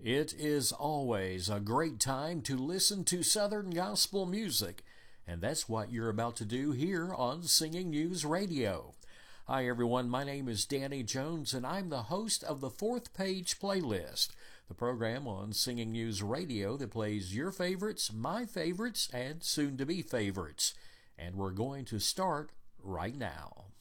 It is always a great time to listen to Southern gospel music, and that's what you're about to do here on Singing News Radio. Hi everyone, my name is Danny Jones, and I'm the host of the Fourth Page Playlist, the program on Singing News Radio that plays your favorites, my favorites, and soon-to-be favorites. And we're going to start right now.